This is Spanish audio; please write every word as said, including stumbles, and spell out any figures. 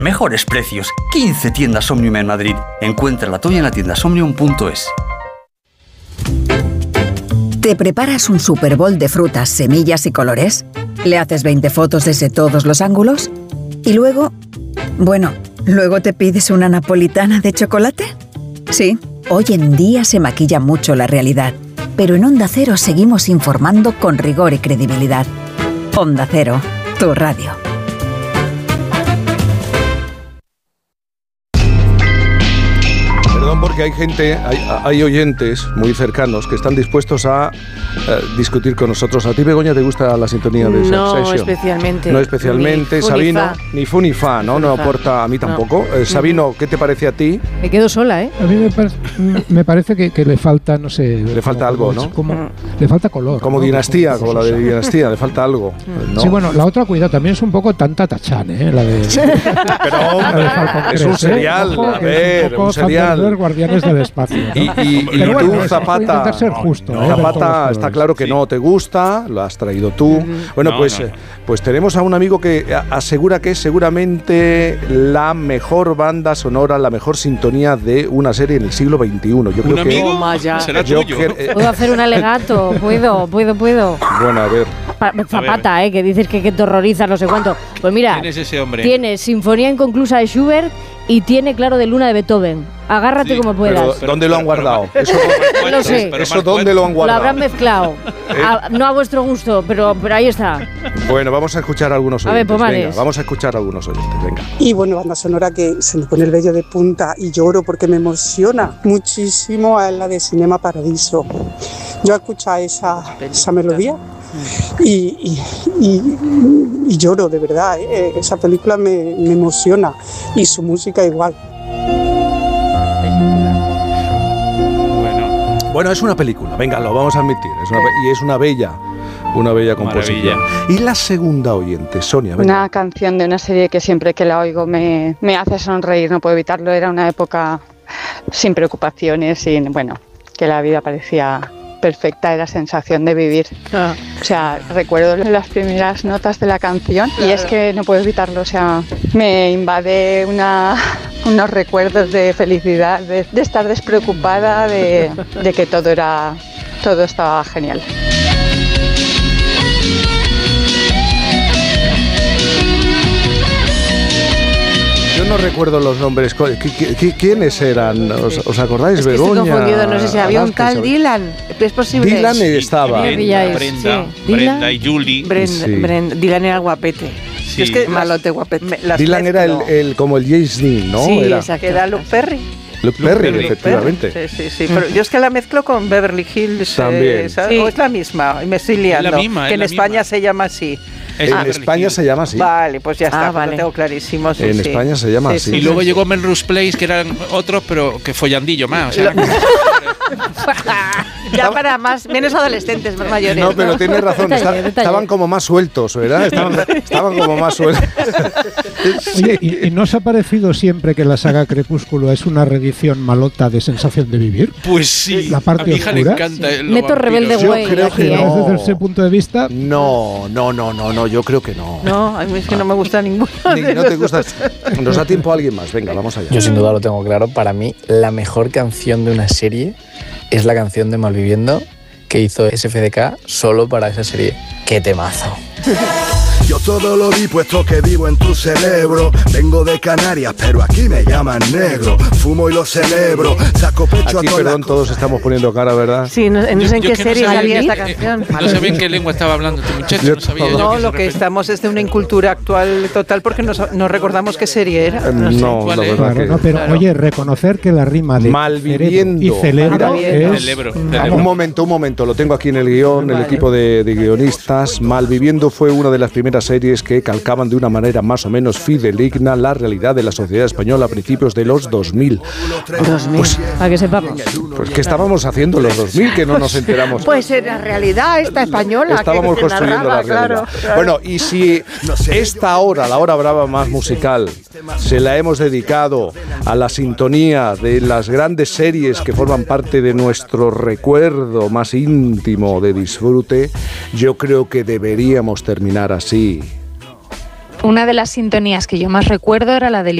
Mejores precios, quince tiendas Omnium en Madrid. Encuentra la tuya en la tienda omnium punto es. ¿Te preparas un Super Bowl de frutas, semillas y colores? ¿Le haces veinte fotos desde todos los ángulos? ¿Y luego? Bueno, ¿luego te pides una napolitana de chocolate? Sí, hoy en día se maquilla mucho la realidad, pero en Onda Cero seguimos informando con rigor y credibilidad. Onda Cero, tu radio. Porque hay gente, hay, hay oyentes muy cercanos que están dispuestos a uh, discutir con nosotros. ¿A ti, Begoña, te gusta la sintonía de No Succession? especialmente. No especialmente. Ni Sabino, ni fu ni fa, ¿no? No aporta a mí tampoco. No. Eh, Sabino, ¿qué te parece a ti? Me quedo sola, ¿eh? A mí me, parece, me parece que, que le falta, no sé... Le falta algo, ¿no? Como, mm. Le falta color. Como ¿no? Dinastía, como, como la de Dinastía, le falta algo. ¿no? Sí, bueno, la otra, cuidado, también es un poco tanta tachán, ¿eh? La de... Pero la de es un serial, Ojo, a ver, es un, un serial. Guardianes del Espacio. ¿no? Y, y, y tú, bueno, Zapata, ser justo, no, ¿eh? Zapata, está claro que sí. No te gusta, lo has traído tú. Uh-huh. Bueno, no, pues, no. pues tenemos a un amigo que asegura que es seguramente la mejor banda sonora, la mejor sintonía de una serie en el siglo veintiuno. Yo ¿Un creo amigo? que ¿Será yo tuyo? Que, eh, puedo hacer un alegato, puedo, puedo, puedo. Bueno, a ver. Pa- Zapata, a ver. eh, que dices que, que te horroriza, no sé cuánto. Pues mira, ¿quién es ese hombre? Tiene Sinfonía Inconclusa de Schubert y tiene Claro de Luna de Beethoven. Agárrate sí, como puedas. Pero, ¿dónde lo han guardado? Pero, eso no lo sé. ¿Eso dónde lo han guardado? Lo habrán mezclado. ¿Eh? A, no a vuestro gusto, pero, pero ahí está. Bueno, vamos a escuchar a algunos oyentes. A ver, Pomares. Venga, vamos a escuchar a algunos oyentes. Venga. Y bueno, banda sonora que se me pone el vello de punta y lloro porque me emociona muchísimo a la de Cinema Paradiso. Yo escucho esa, esa melodía y, y, y, y lloro, de verdad. ¿eh? Esa película me, me emociona y su música igual. Bueno, es una película, venga, lo vamos a admitir, es una, y es una bella, una bella composición. Maravilla. Y la segunda oyente, Sonia. Venga. Una canción de una serie que siempre que la oigo me, me hace sonreír, no puedo evitarlo. Era una época sin preocupaciones, sin, bueno, que la vida parecía perfecta, era sensación de vivir. Ah. O sea, recuerdo las primeras notas de la canción, claro. Y es que no puedo evitarlo, o sea, me invade una... unos recuerdos de felicidad, de, de estar despreocupada, de, de que todo era, todo estaba genial. Yo no recuerdo los nombres. ¿Quiénes eran? ¿Os, os acordáis? Es que Begoña. Estoy confundido, no sé si había un tal Dylan. ¿Es posible? Dylan estaba. Brenda, Brenda, sí. Brenda y Julie. Brenda, sí. Brenda, Dylan era guapete. Sí. Es que malote guapete. Me, Dylan era el, el, como el James Dean, ¿no? Sí, era. exacto. Era Luke Perry. Luke, Luke Perry, Perry, efectivamente. Perry. Sí, sí, sí. Pero yo es que la mezclo con Beverly Hills. También. Eh, sí. O es la misma, y me estoy liando. Es la misma, que en la España misma. se llama así. En ah, España se llama así. Vale, pues ya está, ah, vale. Lo tengo clarísimo. Sí, en sí. España se llama sí, así. Sí, y luego sí, llegó sí. Melrose Place, que eran otros, pero que follandillo más. O sea, ya para más, menos adolescentes, más mayores. No, pero tienes razón, detalle, está, detalle. estaban como más sueltos, ¿verdad? Estaban, estaban como más sueltos. Sí. Oye, ¿y, ¿y no os ha parecido siempre que la saga Crepúsculo es una reedición malota de Sensación de Vivir? Pues sí, la parte a mi hija oscura. le encanta. Sí. Meto rebelde güey. Yo creo aquí, que ¿eh? no. Desde ese punto de vista... No, no, no, no, no, yo creo que no. No, a mí es que no me gusta ninguno. Ni, no te gusta. Nos da tiempo a alguien más, venga, vamos allá. Yo sin duda lo tengo claro, para mí la mejor canción de una serie es la canción de Malviviendo que hizo S F D K solo para esa serie. ¡Qué temazo! Yo todo lo vi puesto que vivo en tu cerebro. Vengo de Canarias, pero aquí me llaman negro. Fumo y lo celebro. Saco pecho aquí, a todas perdón, todos estamos poniendo cara, ¿verdad? Sí, no, no sé en yo, qué yo serie no salía sabía, esta canción. Eh, no sabía en qué lengua estaba hablando este muchacho. Yo no sabía yo No, que lo que estamos es de una incultura actual total porque no, no recordamos qué serie era. No, sé. no la verdad claro, que... no, pero claro. Oye, reconocer que la rima de Malviviendo y celebro Malviviendo. es... Celebro, Un celebro. momento, un momento, lo tengo aquí en el guión, Vale. el equipo de, de guionistas. Malviviendo fue una de las primeras series que calcaban de una manera más o menos fidedigna la realidad de la sociedad española a principios de los dos mil. dos mil, Pues, para que sepamos. pues ¿qué estábamos haciendo en los dos mil que no nos enteramos? Pues en la realidad esta española. Estábamos que, que construyendo narraba, la realidad. claro, claro. Bueno, y si esta hora, la hora brava más musical, se la hemos dedicado a la sintonía de las grandes series que forman parte de nuestro recuerdo más íntimo de disfrute, yo creo que deberíamos terminar así. Una de las sintonías que yo más recuerdo era la del